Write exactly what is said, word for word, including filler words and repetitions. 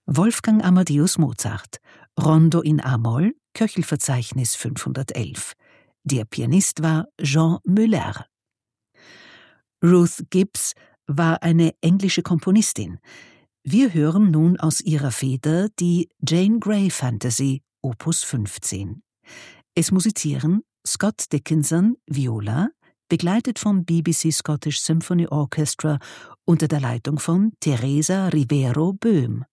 Wolfgang Amadeus Mozart, Rondo in a-Moll, Köchelverzeichnis fünfhundertelf. Der Pianist war Jean Müller. Ruth Gibbs war eine englische Komponistin. Wir hören nun aus ihrer Feder die Jane Grey Fantasy, Opus fünfzehn. Es musizieren Scott Dickinson, Viola, begleitet vom B B C Scottish Symphony Orchestra unter der Leitung von Teresa Rivero Böhm.